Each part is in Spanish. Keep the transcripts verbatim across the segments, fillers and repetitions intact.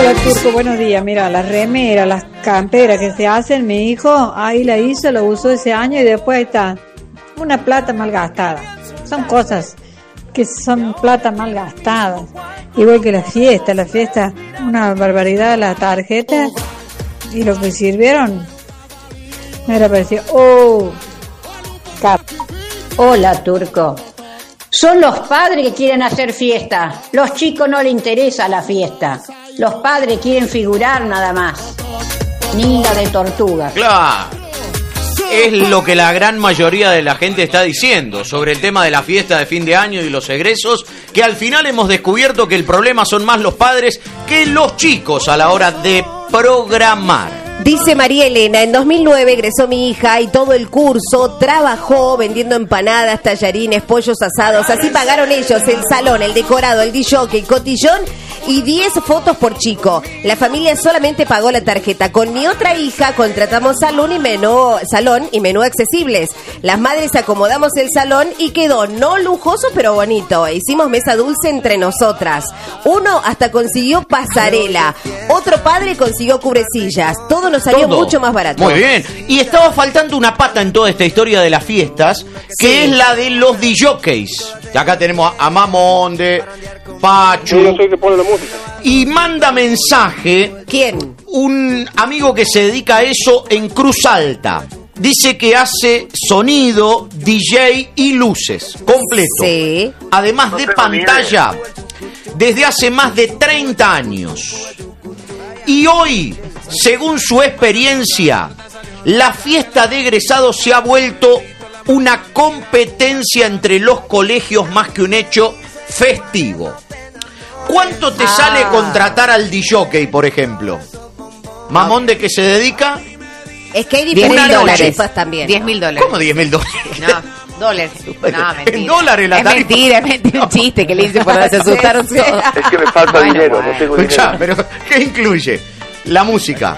Hola Turco, buenos días. Mira, las remeras, las camperas que se hacen, mi hijo ahí la hizo, lo usó ese año y después está una plata mal gastada. Son cosas que son plata mal gastadas. Igual que la fiesta, la fiesta, una barbaridad, la tarjeta y lo que sirvieron me era parecido, oh, cap. Hola Turco. Son los padres que quieren hacer fiesta. Los chicos no les interesa la fiesta. Los padres quieren figurar nada más. Niña de tortuga. Claro. Es lo que la gran mayoría de la gente está diciendo sobre el tema de la fiesta de fin de año y los egresos, que al final hemos descubierto que el problema son más los padres que los chicos a la hora de programar. Dice María Elena, en dos mil nueve egresó mi hija y todo el curso trabajó vendiendo empanadas, tallarines, pollos asados. Así pagaron ellos el salón, el decorado, el disjockey, el cotillón y diez fotos por chico. La familia solamente pagó la tarjeta. Con mi otra hija contratamos salón y menú, salón y menú accesibles. Las madres acomodamos el salón y quedó no lujoso pero bonito. Hicimos mesa dulce entre nosotras. Uno hasta consiguió pasarela. Otro padre consiguió cubrecillas. Todo nos salió Todo. mucho más barato. Muy bien. Y estaba faltando una pata en toda esta historia de las fiestas, que sí. es la de los disjockeys. Acá tenemos a Mamonde, Pachu. Yo soy que pone la música. Y manda mensaje. ¿Quién? Un amigo que se dedica a eso en Cruz Alta. Dice que hace sonido, D J y luces completo. Sí. Además no de pantalla, desde hace más de treinta años. Y hoy, según su experiencia, la fiesta de egresados se ha vuelto una competencia entre los colegios más que un hecho festivo. ¿Cuánto te ah. sale contratar al disjockey, por ejemplo? ¿Mamón de qué se dedica? Es que hay diferentes tarifas también. diez mil dólares. ¿Cómo diez mil dólares? No, dólares. No, mentira. En dólares la es tarifa. Mentira, es mentira, un chiste que le hice por se asustaron todos. Es que me falta bueno, dinero, bueno. no tengo Escuchá, dinero. pero ¿qué incluye? La música.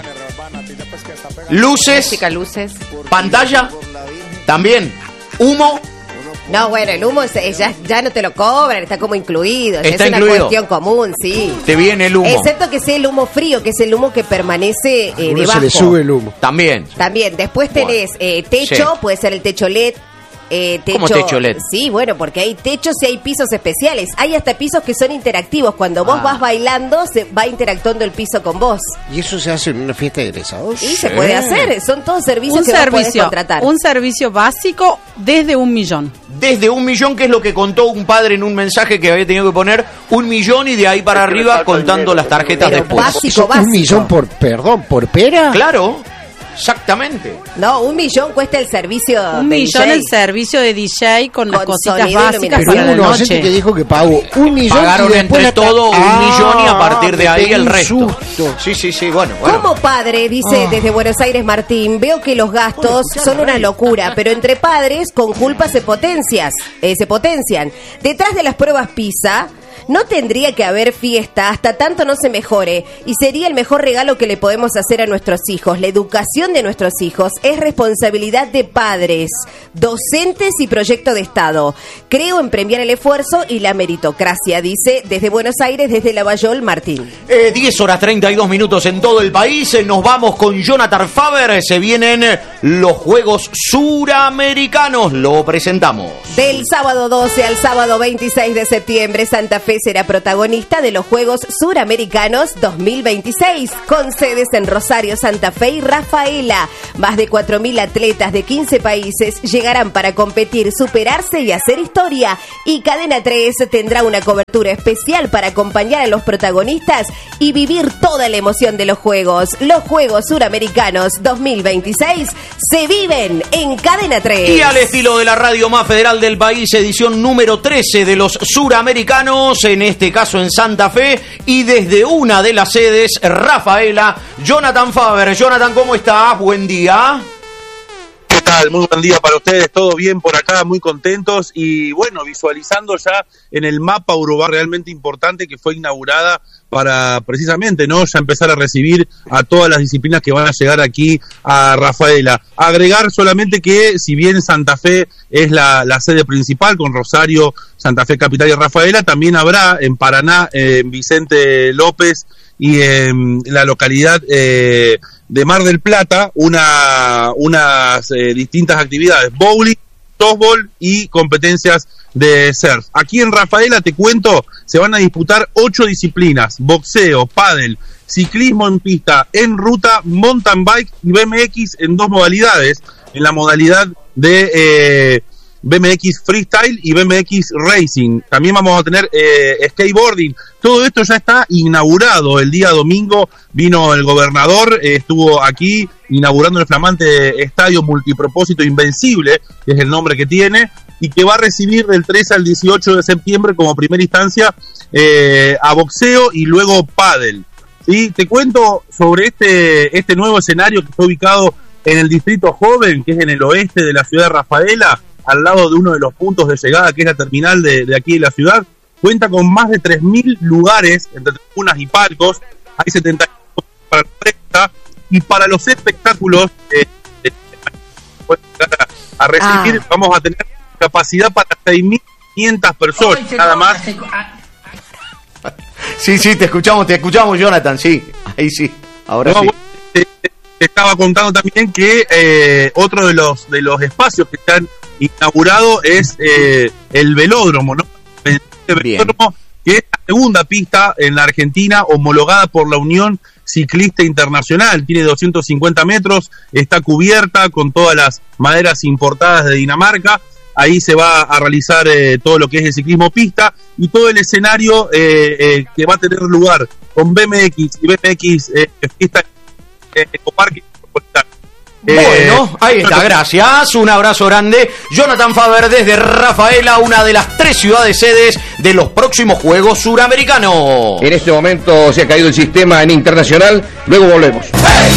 Luces. Música, luces. Pantalla. También. Humo. No, bueno, el humo es, es, ya, ya no te lo cobran, está como incluido. Está es una incluido. cuestión común, sí. Te viene el humo. Excepto que sea el humo frío, que es el humo que permanece eh, debajo. Se le sube el humo. También. También. Después tenés eh, techo, Sí. puede ser el techo L E D. Eh, techo, ¿Cómo techo L E D? Sí, bueno, porque hay techos y hay pisos especiales. Hay hasta pisos que son interactivos. Cuando vos Ah. vas bailando, se va interactuando el piso con vos. ¿Y eso se hace en una fiesta de egresados? Y se puede hacer. Son todos servicios Un que vos podés servicio, contratar. un servicio básico desde un millón. Desde un millón, que es lo que contó un padre en un mensaje que había tenido que poner, un millón y de ahí para Es que me arriba falta contando dinero, las tarjetas pero después. básico, ¿Eso, básico. ¿Un millón por, perdón, por pera? Claro, exactamente. No, un millón cuesta el servicio Un de millón D J. el servicio de D J con, las Con cositas sonido y básicas Pero para hubo la unos noche. oyentes que dijo que pagó un millón Pagaron y después entre la ta- todo un Ah, millón y a partir de me ahí pegué el un resto. susto. Sí, sí, sí, bueno, bueno. Como padre, dice Oh. desde Buenos Aires Martín, veo que los gastos son una locura, pero entre padres con culpa se potencias, eh, se potencian. Detrás de las pruebas PISA no tendría que haber fiesta hasta tanto no se mejore, y sería el mejor regalo que le podemos hacer a nuestros hijos. La educación de nuestros hijos es responsabilidad de padres, docentes y proyecto de Estado. Creo en premiar el esfuerzo y la meritocracia, dice desde Buenos Aires, desde Lavallol, Martín. Eh, diez horas treinta y dos minutos en todo el país. Eh, Nos vamos con Jonathan Faber. Eh, Se vienen eh, los Juegos Suramericanos. Lo presentamos. Del sábado doce al sábado veintiséis de septiembre, Santa Fe será protagonista de los Juegos Suramericanos dos mil veintiséis, con sedes en Rosario, Santa Fe y Rafaela. Más de cuatro mil atletas de quince países llegarán para competir, superarse y hacer historia. Y Cadena tres tendrá una cobertura especial para acompañar a los protagonistas y vivir toda la emoción de los Juegos. Los Juegos Suramericanos dos mil veintiséis se viven en Cadena tres. Y al estilo de la radio más federal del país, edición número trece de los Suramericanos, en este caso en Santa Fe, y desde una de las sedes, Rafaela, Jonathan Faber. Jonathan, ¿cómo estás? Buen día. ¿Qué tal? Muy buen día para ustedes, todo bien por acá, muy contentos y bueno, visualizando ya en el mapa urbano realmente importante que fue inaugurada para precisamente, ¿no?, ya empezar a recibir a todas las disciplinas que van a llegar aquí a Rafaela. Agregar solamente que si bien Santa Fe es la, la sede principal con Rosario, Santa Fe Capital y Rafaela, también habrá en Paraná, en Vicente López y en la localidad eh, de Mar del Plata una unas eh, distintas actividades, bowling, softball y competencias de surf. Aquí en Rafaela, te cuento, se van a disputar ocho disciplinas: boxeo, pádel, ciclismo en pista, en ruta, mountain bike y B M X en dos modalidades, en la modalidad de eh, B M X freestyle y B M X racing. También vamos a tener eh, skateboarding. Todo esto ya está inaugurado. El día domingo vino el gobernador, eh, estuvo aquí inaugurando el flamante estadio multipropósito Invencible, que es el nombre que tiene, y que va a recibir del trece al dieciocho de septiembre como primera instancia eh, a boxeo y luego pádel. Y te cuento sobre este, este nuevo escenario que está ubicado en el distrito joven, que es en el oeste de la ciudad de Rafaela, al lado de uno de los puntos de llegada, que es la terminal de, de aquí de la ciudad. Cuenta con más de tres mil lugares, entre tribunas y palcos. Hay setenta para la prensa, y para los espectáculos eh, eh, a, a recibir, ah. vamos a tener capacidad para seis mil quinientas personas, oh, nada más. Sí, sí, te escuchamos, te escuchamos, Jonathan, sí, ahí sí, ahora no, sí. Bueno, te, te estaba contando también que eh, otro de los de los espacios que se han inaugurado es eh, el velódromo, ¿no? El velódromo, que es la segunda pista en la Argentina homologada por la Unión Ciclista Internacional. Tiene doscientos cincuenta metros, está cubierta con todas las maderas importadas de Dinamarca. Ahí se va a realizar eh, todo lo que es el ciclismo pista y todo el escenario eh, eh, que va a tener lugar con B M X y B M X eh, pista eh, Ecoparque. Bueno, ahí está, gracias, un abrazo grande. Jonathan Faber desde Rafaela, una de las tres ciudades sedes de los próximos Juegos Suramericanos. En este momento se ha caído el sistema en internacional, luego volvemos. ¡Hey!